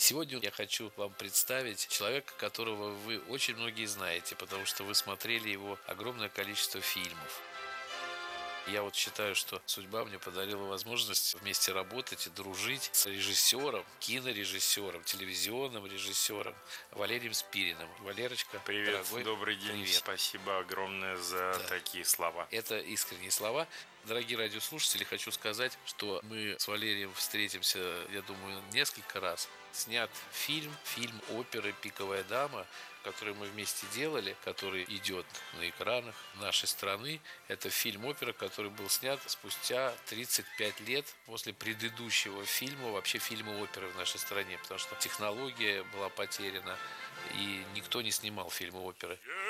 Сегодня я хочу вам представить человека, которого вы очень многие знаете, потому что вы смотрели его огромное количество фильмов. Я вот считаю, что судьба мне подарила возможность вместе работать и дружить с режиссером, кинорежиссером, телевизионным режиссером Валерием Спириным. Валерочка, Привет, дорогой, добрый день. привет. Спасибо огромное за Да. такие слова. Это искренние слова. Дорогие радиослушатели, хочу сказать, что мы с Валерием встретимся, я думаю, несколько раз. Снят фильм оперы «Пиковая дама», который мы вместе делали, который идет на экранах нашей страны. Это фильм-опера, который был снят спустя 35 лет после предыдущего фильма, вообще фильма-оперы в нашей стране, потому что технология была потеряна, и никто не снимал фильмы-оперы.